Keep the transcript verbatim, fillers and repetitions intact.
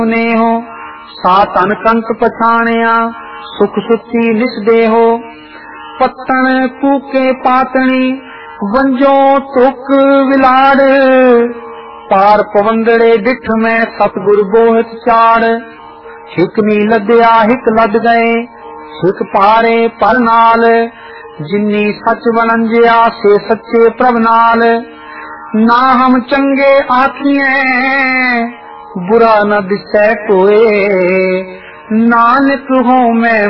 ਨੇ ਹੋ सा तन कंक पछाणिया सुख सुची निस देहो पत्तन कूके पातनी वंजो तुक विलाड़ पार पवंदड़े डिठ में सतगुर बोहत चाड़ हिकनी लदया हिक लद गए हिक पारे पर नाल जिन्नी सच वनंजिया से सच्चे प्रभ नाल ना हम चंगे आखिए बुरा न दिसै कोए नानक हो मैं